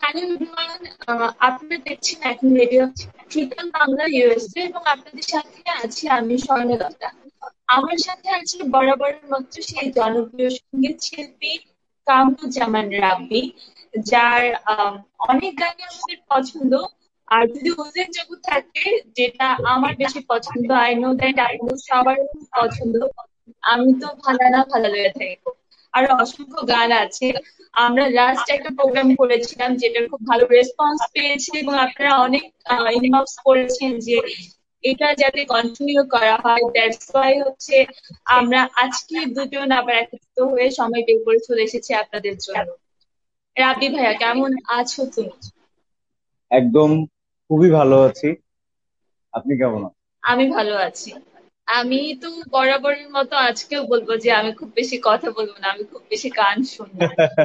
Hello everyone, আপনারা দেখছেন এখন রেডিও ট্রিপল বাংলা ইউএসএ এবং আপনাদের সাথে আছি আমি স্বর্ণলতা। আমার সাথে আছে বরাবরের মতো সেই জনপ্রিয় সঙ্গীত শিল্পী কামরুজ্জামান রাব্বি, যার অনেক গানই আমাদের পছন্দ। আর যদি ওদের জগৎ থাকে, যেটা আমার বেশি পছন্দ, আই নো দ্যাট আপনাদের সবার খুব পছন্দ, আমি তো ভালানা ভালা লয়ে থাকবো। আর অসংখ্য গান আছে। আমরা লাস্ট একটা প্রোগ্রাম করেছিলাম যেটার খুব ভালো রেসপন্স পেয়েছে এবং আপনারা অনেক ইনবক্স করেছেন যে এটা যাতে কন্টিনিউ করা হয়। দ্যাটস ওয়াই হচ্ছে আমরা আজকে দুজন আবার একত্রিত হয়ে সময় বের করে চলে এসেছি আপনাদের জন্য। রাবি ভাইয়া, কেমন আছো তুমি? একদম খুবই ভালো আছি। আপনি কেমন আছেন? আমি ভালো আছি। আমি তো বরাবরের মতো আজকেও বলবো যে আমি খুব বেশি কথা বলবো না, আমি খুব বেশি গান শুনবো।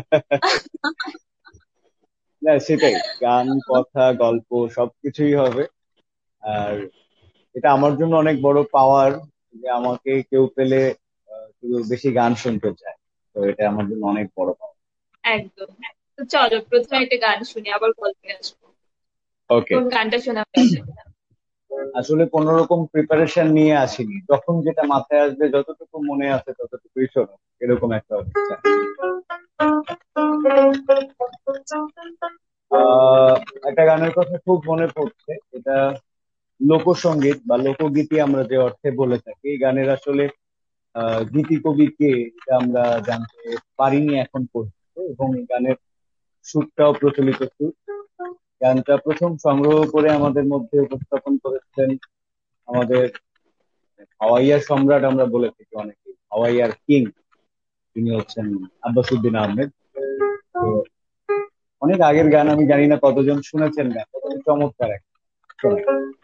না, সেটাই, গান, কথা, গল্প সবকিছুই হবে। আর এটা আমার জন্য অনেক বড় পাওয়ার যে আমাকে কেউ পেলে শুধু বেশি গান শুনতে চায়। তো এটা আমার জন্য অনেক বড় পাওয়ার। একদম। তো চলো প্রথমে একটা গান শুনি, আবার গল্পে আসবো। ওকে। কোন গানটা শোনাবে আগে? আসলে কোন রকম প্রিপারেশন নিয়ে আসিনি, যখন যেটা মাথায় আসবে, যতটুকু মনে আছে ততটুকুই শোনো, এরকম একটা অবস্থা। আহ একটা গানের কথা খুব মনে পড়ছে। এটা লোকসঙ্গীত বা লোকগীতি আমরা যে অর্থে বলে থাকি। এই গানের আসলে গীতি কবি কে এটা আমরা জানতে পারিনি এখন পর্যন্ত, এবং এই গানের সুরটাও প্রচলিত সুর। গানটা প্রথম সংগ্রহ করে আমাদের মধ্যে উপস্থাপন করেছিলেন আমাদের হাওয়াইয়ার সম্রাট, আমরা বলে থাকি অনেকে হাওয়াইয়ার কিং। তিনি হচ্ছেন আব্বাসুদ্দিন আহমেদ। তো অনেক আগের গান, আমি জানি না কতজন শুনেছেন গান, চমৎকার একটা শোনাই।